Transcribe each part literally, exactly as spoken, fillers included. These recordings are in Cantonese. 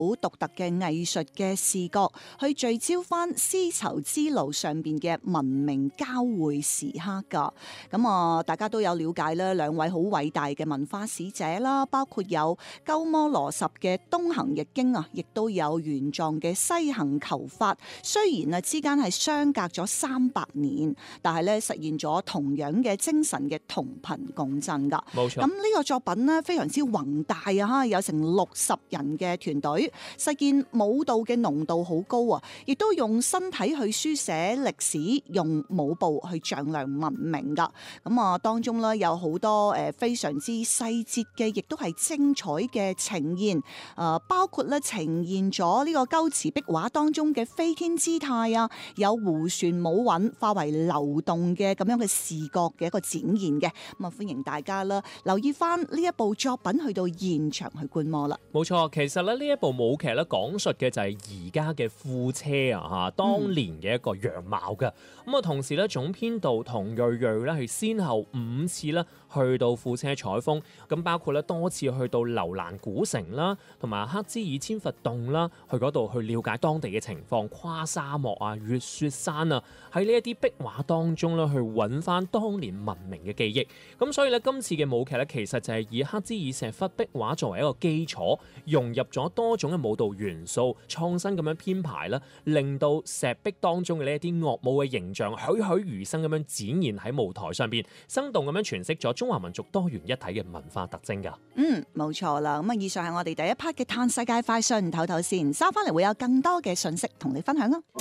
好獨特嘅藝術嘅視角，去聚焦翻絲綢之路上邊嘅文明交匯時刻噶。咁啊，大家都有了解啦，兩位好偉大嘅文化使者啦，包括有鳩摩羅什嘅《東行譯經》啊，亦都有玄奘嘅《西行求法》。雖然啊之間係相隔咗三百年，但係咧實現咗同樣嘅精神嘅同頻共振噶。 冇錯。 咁呢個作品呢，非常之宏大啊，哈，有成六十人嘅團隊。實現舞蹈嘅濃度好高啊，亦都用身體去書寫歷史，用舞步去丈量文明噶。咁啊，當中咧有好多誒非常之細節嘅，亦都係精彩嘅呈現。誒，包括咧呈現咗呢個龜茲壁畫當中嘅飛天姿態啊，有胡旋舞韻化為流動嘅咁樣嘅視覺嘅一個展現嘅。咁啊，歡迎大家啦，留意翻呢一部作品去到現場去觀摩啦。 冇錯，其實咧呢一部舞劇咧講述嘅就係而家嘅庫車啊嚇，當年嘅一個樣貌嘅。咁啊、嗯，同時咧總編導唐睿睿咧係先後五次咧去到庫車採風，咁包括咧多次去到樓蘭古城啦，同埋克孜爾千佛洞啦，去嗰度去了解當地嘅情況，跨沙漠啊、越雪山啊，喺呢一啲壁畫當中咧去揾翻當年文明嘅記憶。咁所以咧今次嘅舞劇咧其實就係以克孜爾石窟壁畫作為一個基礎，融入咗多種嘅舞蹈元素，創新咁樣編排啦，令到石壁當中嘅呢一啲樂舞嘅形象栩栩如生咁樣展現喺舞台上邊，生動咁樣詮釋咗中華民族多元一體嘅文化特徵噶。 嗯，冇錯啦。咁啊，以上係我哋第一 part 嘅嘆世界快訊，唞唞先，收翻嚟會有更多嘅信息同你分享啊。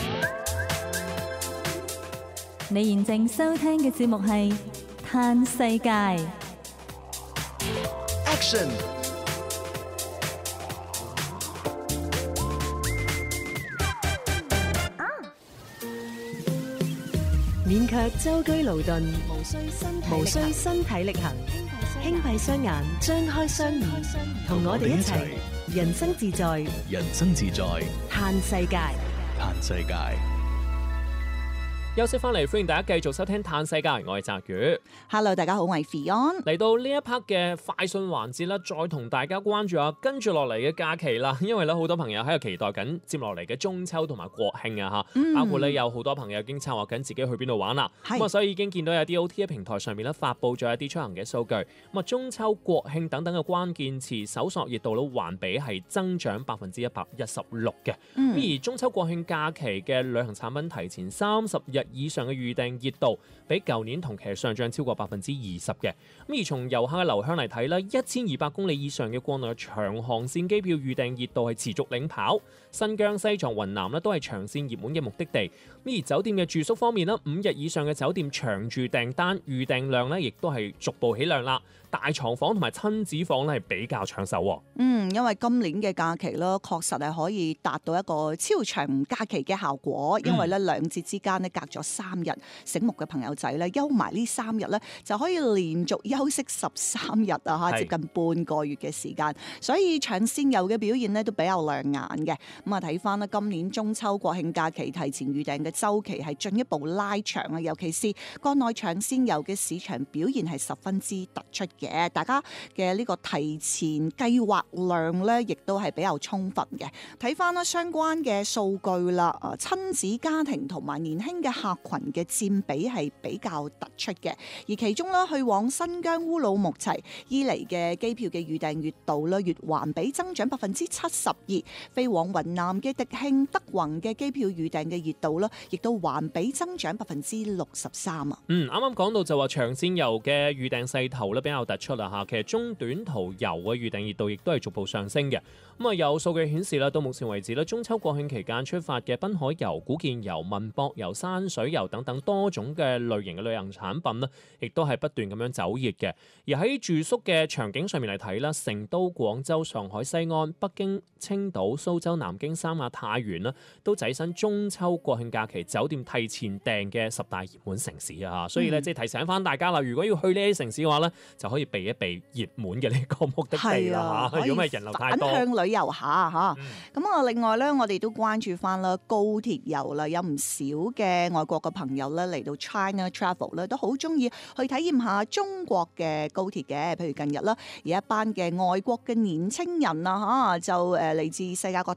你現正收聽嘅節目係嘆世界。 Action！ 勉強舟車勞頓，無需身體無需身體力行，輕閉雙眼，張開雙耳，同我哋一齊人生自在， 人生自在， 嘆世界， 嘆世界。 休息翻嚟，歡迎大家繼續收聽《嘆世界》，我係澤宇。 Hello， 大家好，我係 Fion。 嚟到呢一 part 嘅快訊環節啦，再同大家關注下跟住落嚟嘅假期啦。因為咧好多朋友喺度期待緊接落嚟嘅中秋同埋國慶啊吓，嗯、包括咧有好多朋友已經策劃緊自己去邊度玩啦。咁啊，所以已經見到有啲 O T A 平台上面咧發佈咗一啲出行嘅數據。咁啊，中秋、國慶等等嘅關鍵詞搜索熱度都環比係增長百分之一百一十六嘅。咁、嗯、而中秋、國慶假期嘅旅行產品提前三十日以上嘅預訂熱度，比舊年同期上漲超過百分之二十嘅。咁而從遊客嘅流向嚟睇咧，一千二百公里以上嘅國內長航線機票預訂熱度係持續領跑，新疆、西藏、雲南咧都係長線熱門嘅目的地。咁而酒店嘅住宿方面咧，五日以上嘅酒店長住訂單預訂量咧，亦都係逐步起量啦。大床房同埋親子房咧係比較搶手。 嗯，因為今年嘅假期咧，確實係可以達到一個超長假期嘅效果，因為咧兩節之間咧隔咗三日，醒目嘅朋友仔咧休埋呢三日咧就可以連續休息十三日啊，吓接近半個月嘅時間，所以長線遊嘅表現咧都比較亮眼嘅。咁啊睇翻咧今年中秋國慶假期提前預訂嘅週期係進一步拉長啊，尤其是國內長線遊嘅市場表現係十分之突出嘅，大家嘅呢個提前計劃量咧亦都係比較充分嘅。睇翻啦相關嘅數據啦，啊親子家庭同埋年輕嘅客群嘅佔比係比較突出嘅，而其中咧去往新疆烏魯木齊伊犁嘅機票嘅預訂熱度咧，月環比增長百分之七十二；飛往雲南嘅迪慶、德宏嘅機票預訂嘅熱度咧，亦都環比增長百分之六十三啊。 嗯，啱啱講到就話長線遊嘅預訂勢頭咧比較突出啦嚇，其實中短途遊嘅預訂熱度亦都係逐步上升嘅。咁啊有數據顯示啦，到目前為止咧，中秋國慶期間出發嘅濱海遊、古建遊、文博遊、山水遊等等多種嘅類型嘅旅行產品呢，亦都係不斷咁樣走熱嘅。而喺住宿嘅場景上面嚟睇啦，成都、廣州、上海、西安、北京、青島、蘇州、南京、三亞、太原呢，都躋身中秋國慶假期酒店提前訂嘅十大熱門城市啊！所以咧，即係提醒翻大家啦，如果要去呢啲城市嘅話咧，就可以避一避熱門嘅呢個目的地啦嚇。如果唔係人流太多， 反向旅遊下嚇。咁啊、嗯，另外咧，我哋都關注翻啦高鐵遊啦，有唔少嘅外國嘅朋友咧嚟到 China Travel 咧，都好中意去體驗下中國嘅高鐵嘅。譬如近日啦，有一班嘅外國嘅年青人啊嚇，就誒嚟自世界各